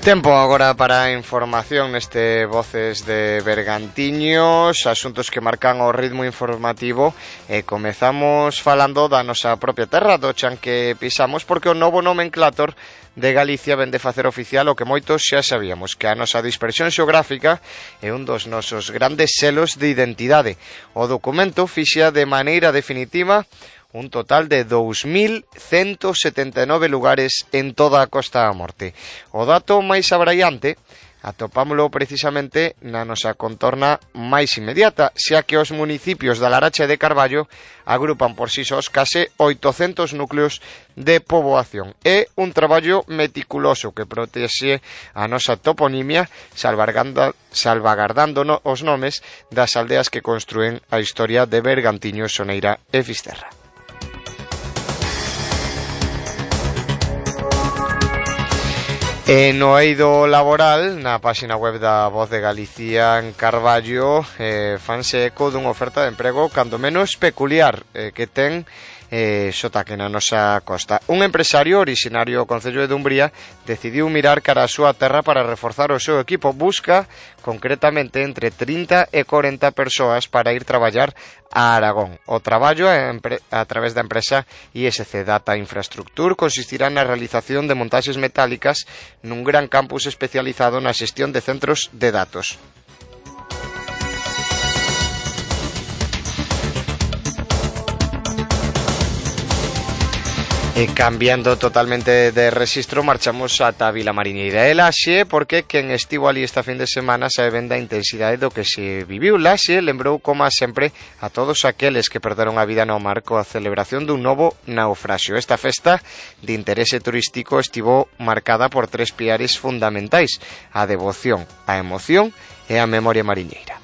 Tempo agora para a información neste Voces de Bergantiños, asuntos que marcan o ritmo informativo, e comezamos falando da nosa propia terra, do chan que pisamos, porque o novo nomenclator de Galicia vende facer oficial o que moitos xa sabíamos, que a nosa dispersión xeográfica é un dos nosos grandes selos de identidade. O documento fixa de maneira definitiva un total de 2.179 lugares en toda a Costa da Morte. O dato máis abraiante atopámolo precisamente na nosa contorna máis inmediata, xa que os municipios da Laracha e de Carballo agrupan por si sós case 800 núcleos de poboación. É un traballo meticuloso que protexe a nosa toponimia, salvagardando os nomes das aldeas que construen a historia de Bergantiños, Soneira e Fisterra. E no eido laboral, na páxina web da Voz de Galicia en Carballo, fanse eco dunha oferta de emprego cando menos peculiar que ten Sotaque na nosa costa. Un empresario originario do Concello de Dumbría decidiu mirar cara a súa terra para reforzar o seu equipo. Busca concretamente entre 30 e 40 persoas para ir traballar a Aragón. O traballo a través da empresa ISC Data Infrastructure consistirá na realización de montaxes metálicas nun gran campus especializado na xestión de centros de datos. E cambiando totalmente de rexistro, marchamos ata Vila Mariñeira e Laxe, porque quen estivo ali esta fin de semana sabe ben da intensidade do que se viviu. Laxe lembrou, como sempre, a todos aqueles que perderon a vida no mar coa celebración dun novo naufraxio. Esta festa de interese turístico estivo marcada por tres piares fundamentais: a devoción, a emoción e a memoria mariñeira.